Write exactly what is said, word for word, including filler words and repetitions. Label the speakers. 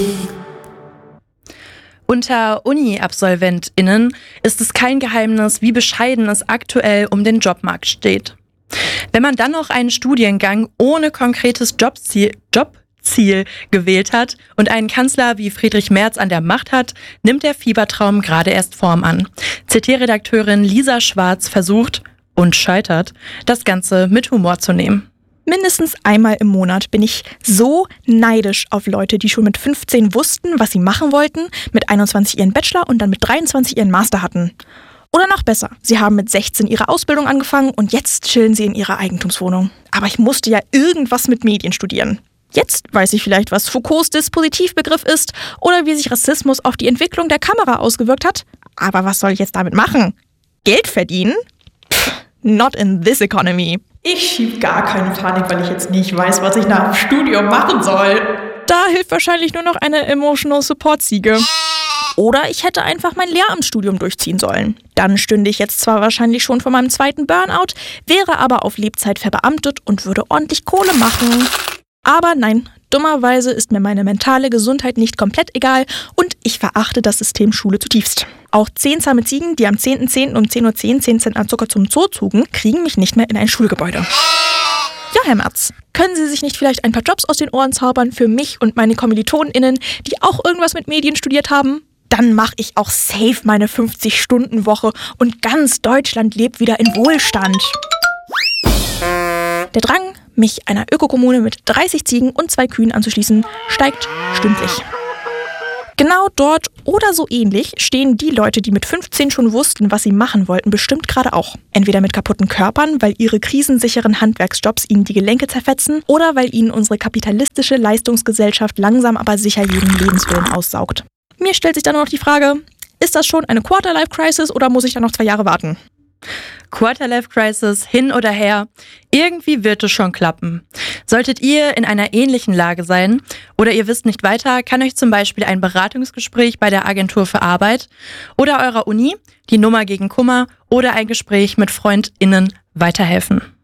Speaker 1: Unter Uni-AbsolventInnen ist es kein Geheimnis, wie bescheiden es aktuell um den Jobmarkt steht. Wenn man dann noch einen Studiengang ohne konkretes Jobziel, Jobziel gewählt hat und einen Kanzler wie Friedrich Merz an der Macht hat, nimmt der Fiebertraum gerade erst Form an. C T-Redakteurin Lisa Schwarz versucht und scheitert, das Ganze mit Humor zu nehmen.
Speaker 2: Mindestens einmal im Monat bin ich so neidisch auf Leute, die schon mit fünfzehn wussten, was sie machen wollten, mit einundzwanzig ihren Bachelor und dann mit dreiundzwanzig ihren Master hatten. Oder noch besser, sie haben mit sechzehn ihre Ausbildung angefangen und jetzt chillen sie in ihrer Eigentumswohnung. Aber ich musste ja irgendwas mit Medien studieren. Jetzt weiß ich vielleicht, was Foucaults Dispositivbegriff ist oder wie sich Rassismus auf die Entwicklung der Kamera ausgewirkt hat. Aber was soll ich jetzt damit machen? Geld verdienen? Pff, not in this economy.
Speaker 3: Ich schieb gar keine Panik, weil ich jetzt nicht weiß, was ich nach dem Studium machen soll.
Speaker 2: Da hilft wahrscheinlich nur noch eine Emotional Support-Ziege. Oder ich hätte einfach mein Lehramtsstudium durchziehen sollen. Dann stünde ich jetzt zwar wahrscheinlich schon vor meinem zweiten Burnout, wäre aber auf Lebzeit verbeamtet und würde ordentlich Kohle machen. Aber nein, dummerweise ist mir meine mentale Gesundheit nicht komplett egal und ich verachte das System Schule zutiefst. Auch zehn zahme Ziegen, die am zehnten zehnten um zehn Uhr zehn zehn Zentner Zucker zum Zoo zogen, kriegen mich nicht mehr in ein Schulgebäude. Ja, Herr Merz, können Sie sich nicht vielleicht ein paar Jobs aus den Ohren zaubern für mich und meine KommilitonInnen, die auch irgendwas mit Medien studiert haben? Dann mache ich auch safe meine fünfzig-Stunden-Woche und ganz Deutschland lebt wieder in Wohlstand. Der Drang, mich einer Ökokommune mit dreißig Ziegen und zwei Kühen anzuschließen, steigt stündlich. Genau dort oder so ähnlich stehen die Leute, die mit fünfzehn schon wussten, was sie machen wollten, bestimmt gerade auch. Entweder mit kaputten Körpern, weil ihre krisensicheren Handwerksjobs ihnen die Gelenke zerfetzen, oder weil ihnen unsere kapitalistische Leistungsgesellschaft langsam aber sicher jeden Lebenswillen aussaugt. Mir stellt sich dann nur noch die Frage, ist das schon eine Quarter-Life-Crisis oder muss ich da noch zwei Jahre warten?
Speaker 1: Quarter-Life-Crisis, hin oder her, irgendwie wird es schon klappen. Solltet ihr in einer ähnlichen Lage sein oder ihr wisst nicht weiter, kann euch zum Beispiel ein Beratungsgespräch bei der Agentur für Arbeit oder eurer Uni, die Nummer gegen Kummer oder ein Gespräch mit FreundInnen weiterhelfen.